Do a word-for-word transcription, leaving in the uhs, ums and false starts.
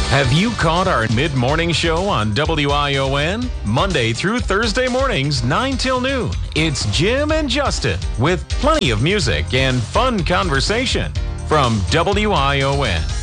Have you caught our mid-morning show on W I O N? Monday through Thursday mornings, nine till noon. It's Jim and Justin with plenty of music and fun conversation from W I O N.